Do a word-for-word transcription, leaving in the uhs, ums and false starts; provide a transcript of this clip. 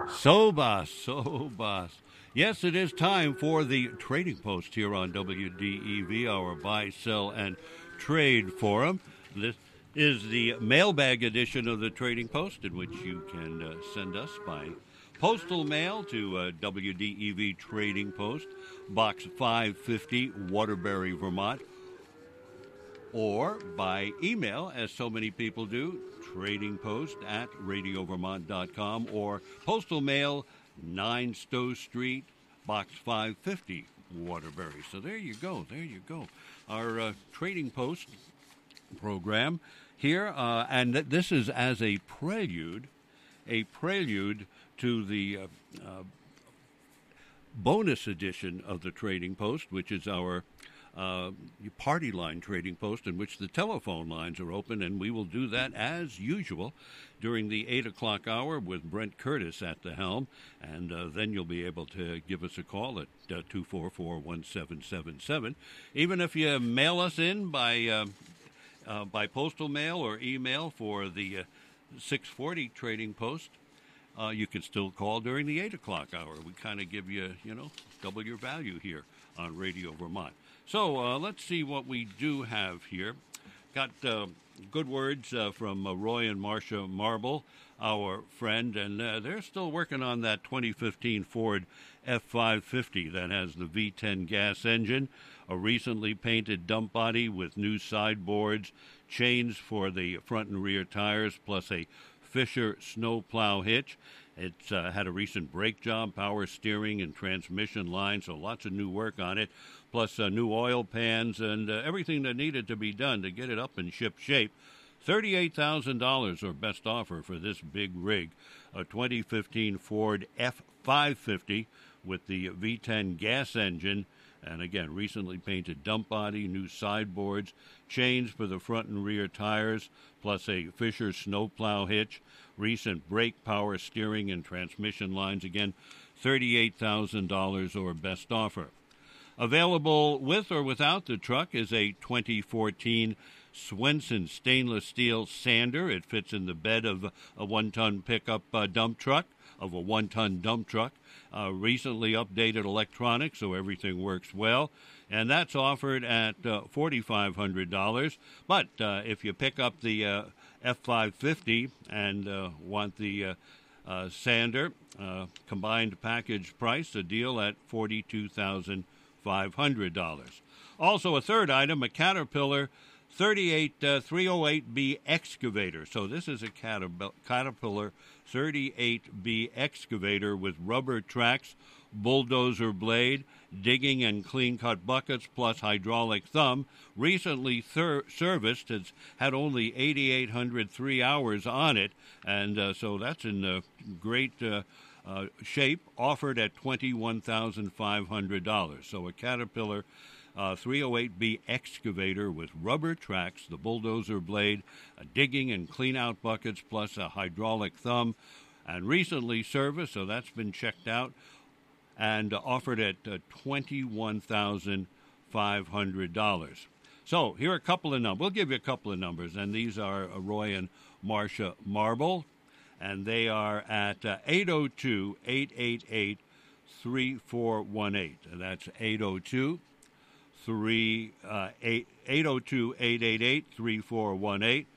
So, boss, so, boss. Yes, it is time for the Trading Post here on W D E V, our buy, sell, and trade forum. This is the mailbag edition of the Trading Post, in which you can uh, send us by postal mail to uh, W D E V Trading Post, Box five fifty, Waterbury, Vermont, or by email, as so many people do, Trading Post at radio vermont dot com, or postal mail, nine Stowe Street, Box five fifty, Waterbury. So there you go, there you go. Our uh, Trading Post program here, uh, and th- this is as a prelude, a prelude to the uh, uh, bonus edition of the Trading Post, which is our uh, party line Trading Post, in which the telephone lines are open, and we will do that as usual during the eight o'clock hour with Brent Curtis at the helm, and uh, then you'll be able to give us a call at uh, two four four, one seven seven seven. Even if you mail us in by uh, uh, by postal mail or email for the uh, six forty Trading Post, uh, you can still call during the eight o'clock hour. We kind of give you, you know, double your value here on Radio Vermont. So uh, let's see what we do have here. Got uh, good words uh, from uh, Roy and Marcia Marble, our friend, and uh, they're still working on that twenty fifteen Ford F five fifty that has the V ten gas engine, a recently painted dump body with new sideboards, chains for the front and rear tires, plus a Fisher snowplow hitch. It's uh, had a recent brake job, power steering, and transmission line, so lots of new work on it, plus uh, new oil pans and uh, everything that needed to be done to get it up in ship shape. thirty-eight thousand dollars or best offer for this big rig, a twenty fifteen Ford F five fifty with the V ten gas engine, and again, recently painted dump body, new sideboards, chains for the front and rear tires, plus a Fisher snowplow hitch, recent brake, power steering, and transmission lines. Again, thirty-eight thousand dollars or best offer. Available with or without the truck is a twenty fourteen Swenson stainless steel sander. It fits in the bed of a one-ton pickup uh, dump truck, of a one-ton dump truck. Uh, recently updated electronics, so everything works well. And that's offered at uh, four thousand five hundred dollars. But uh, if you pick up the uh, F five fifty and uh, want the uh, uh, sander, uh, combined package price, a deal at forty-two thousand five hundred dollars. Also, a third item, a Caterpillar thirty-eight three oh eight B excavator. So this is a Caterpillar thirty-eight B excavator with rubber tracks, bulldozer blade, digging and clean-cut buckets, plus hydraulic thumb. Recently thir- serviced. It's had only eight thousand eight hundred three hours on it, and uh, so that's in uh, great uh, uh, shape, offered at twenty-one thousand five hundred dollars. So a Caterpillar Uh, three oh eight B excavator with rubber tracks, the bulldozer blade, a digging and clean-out buckets, plus a hydraulic thumb, and recently serviced, so that's been checked out, and uh, offered at uh, twenty-one thousand five hundred dollars. So here are a couple of numbers. We'll give you a couple of numbers, and these are uh, Roy and Marcia Marble, and they are at uh, eight oh two, eight eight eight, three four one eight. That's eight oh two, three, uh, eight, eight oh two, eight eight eight, three four one eight.